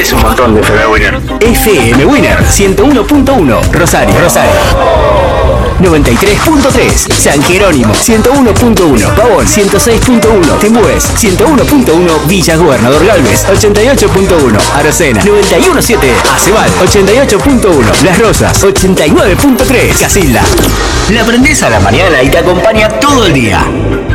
Es un montón de FM Winner. FM Winner 101.1 Rosario. 93.3 San Jerónimo 101.1 Pavón 106.1 Temues 101.1 Villa Gobernador Galvez 88.1 Arocena 91.7 Acebal 88.1 Las Rosas 89.3 Casilda. La aprendés a la mañana y te acompaña todo el día.